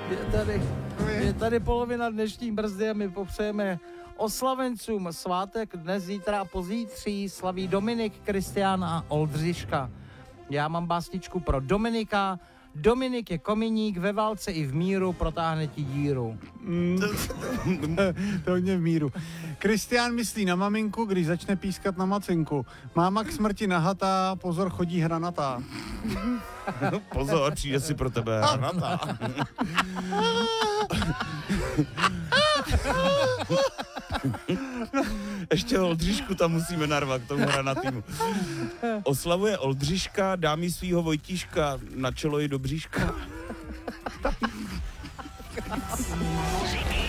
Je tady polovina dnešní brzdy a my popřejeme oslavencům svátek dnes, zítra a pozítří slaví Dominik, Kristián a Oldřiška. Já mám básničku pro Dominika. Dominik je kominík, ve válce i v míru, protáhne ti díru. To hodně v míru. Kristián myslí na maminku, když začne pískat na macinku. Máma k smrti nahatá, pozor, chodí hranatá. Pozor, přijde si pro tebe hranatá. Ještě Oldřišku tam musíme narvat k tomu hranatýmu. Oslavuje Oldřiška, dá mi svýho Vojtíška, na čelo i do bříška.